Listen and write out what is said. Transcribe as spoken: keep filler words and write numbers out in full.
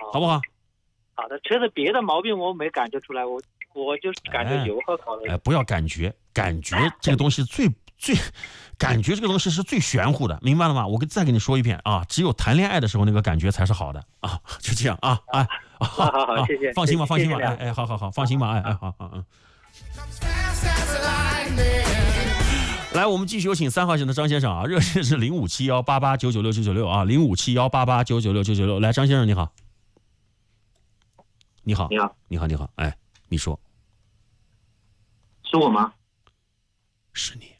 好不好？ 好的，车子别的毛病我没感觉出来，我我就是感觉油耗好了。 哎，不要感觉，感觉这个东西最最，感觉这个东西是最玄乎的，明白了吗？我跟再给你说一遍啊，只有谈恋爱的时候那个感觉才是好的啊，就这样啊，哎， 好好好，谢谢， 放心吧，放心吧， 谢谢哎哎，好好好，放心吧，哎哎，好好嗯。来，我们继续有请三号线的张先生啊，热线是零五七幺八八九九六九九六啊，零五七幺八八九九六九九六。来，张先生你好，你好， 你好， 你好，你好，哎，你说， 是我吗？ 是你。